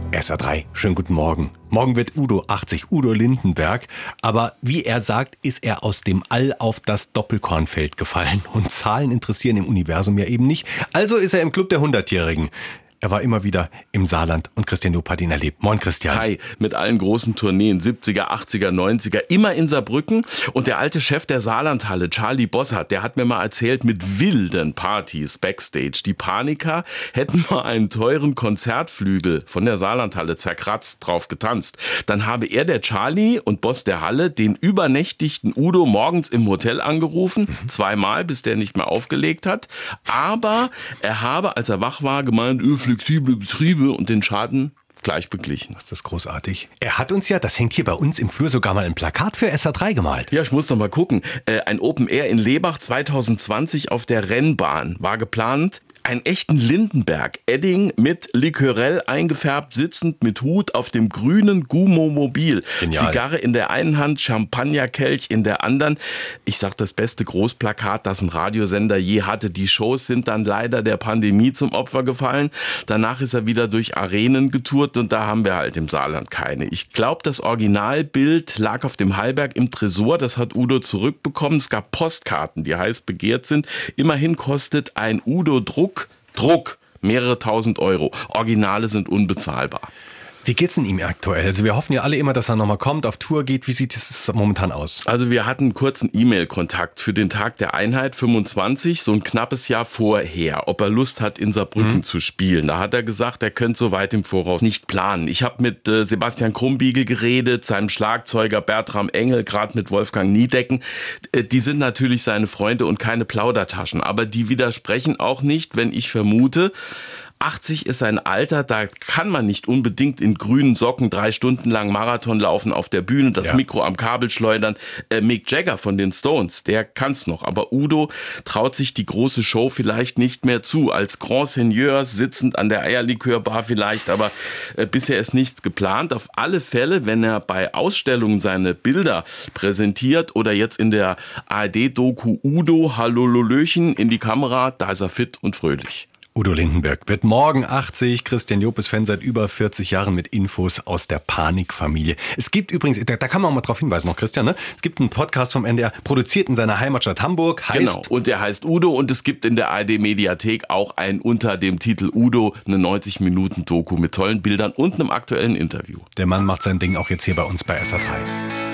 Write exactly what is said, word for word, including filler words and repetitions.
S R drei, schönen guten Morgen. Morgen wird Udo achtzig, Udo Lindenberg. Aber wie er sagt, ist er aus dem All auf das Doppelkornfeld gefallen. Und Zahlen interessieren im Universum ja eben nicht. Also ist er im Club der Hundertjährigen. Er war immer wieder im Saarland und Christian Job hat ihn erlebt. Moin Christian. Hi, mit allen großen Tourneen, siebziger, achtziger, neunziger, immer in Saarbrücken. Und der alte Chef der Saarlandhalle, Charlie Bossart, der hat mir mal erzählt, mit wilden Partys backstage. Die Paniker hätten mal einen teuren Konzertflügel von der Saarlandhalle zerkratzt, drauf getanzt. Dann habe er, der Charlie und Boss der Halle, den übernächtigten Udo morgens im Hotel angerufen. Mhm. Zweimal, bis der nicht mehr aufgelegt hat. Aber er habe, als er wach war, gemeint, flexible Betriebe und den Schaden gleich beglichen. Das ist großartig. Er hat uns ja, das hängt hier bei uns im Flur, sogar mal ein Plakat für S R drei gemalt. Ja, ich muss noch mal gucken. Äh, ein Open Air in Lebach zwanzig zwanzig auf der Rennbahn war geplant. Einen echten Lindenberg, Edding mit Likörell eingefärbt, sitzend mit Hut auf dem grünen Gumo-Mobil. Genial. Zigarre in der einen Hand, Champagnerkelch in der anderen. Ich sag, das beste Großplakat, das ein Radiosender je hatte. Die Shows sind dann leider der Pandemie zum Opfer gefallen. Danach ist er wieder durch Arenen getourt und da haben wir halt im Saarland keine. Ich glaube, das Originalbild lag auf dem Hallberg im Tresor. Das hat Udo zurückbekommen. Es gab Postkarten, die heiß begehrt sind. Immerhin kostet ein Udo-Druck Druck, mehrere tausend Euro. Originale sind unbezahlbar. Wie geht's denn ihm aktuell? Also wir hoffen ja alle immer, dass er nochmal kommt, auf Tour geht. Wie sieht es momentan aus? Also wir hatten einen kurzen E-Mail-Kontakt für den Tag der Einheit fünfundzwanzig, so ein knappes Jahr vorher, ob er Lust hat, in Saarbrücken mhm. zu spielen. Da hat er gesagt, er könnte so weit im Voraus nicht planen. Ich habe mit äh, Sebastian Krumbiegel geredet, seinem Schlagzeuger Bertram Engel, gerade mit Wolfgang Niedecken. Äh, die sind natürlich seine Freunde und keine Plaudertaschen, aber die widersprechen auch nicht, wenn ich vermute, achtzig ist ein Alter, da kann man nicht unbedingt in grünen Socken drei Stunden lang Marathon laufen auf der Bühne, das ja. Mikro am Kabel schleudern. Äh, Mick Jagger von den Stones, der kann's noch. Aber Udo traut sich die große Show vielleicht nicht mehr zu. Als Grand Seigneur sitzend an der Eierlikörbar vielleicht, aber äh, bisher ist nichts geplant. Auf alle Fälle, wenn er bei Ausstellungen seine Bilder präsentiert oder jetzt in der A R D-Doku Udo, Hallololöchen in die Kamera, da ist er fit und fröhlich. Udo Lindenberg wird morgen achtzig. Christian Job ist Fan seit über vierzig Jahren mit Infos aus der Panikfamilie. Es gibt übrigens, da, da kann man auch mal drauf hinweisen noch, Christian, ne? Es gibt einen Podcast vom N D R, produziert in seiner Heimatstadt Hamburg. Heißt genau, und der heißt Udo und es gibt in der A R D-Mediathek auch ein unter dem Titel Udo, eine neunzig Minuten Doku mit tollen Bildern und einem aktuellen Interview. Der Mann macht sein Ding auch jetzt hier bei uns bei S R drei.